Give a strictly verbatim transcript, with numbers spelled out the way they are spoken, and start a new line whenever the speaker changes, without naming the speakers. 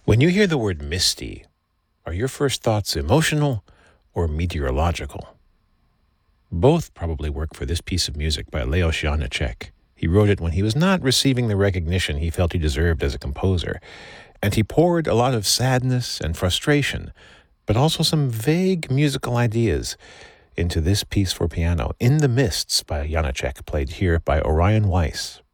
When you hear the word misty, are your first thoughts emotional or meteorological? Both probably work for this piece of music by Leos Janáček. He wrote it when he was not receiving the recognition he felt he deserved as a composer, and he poured a lot of sadness and frustration, but also some vague musical ideas into this piece for piano, In the Mists by Janáček, played here by Orion Weiss.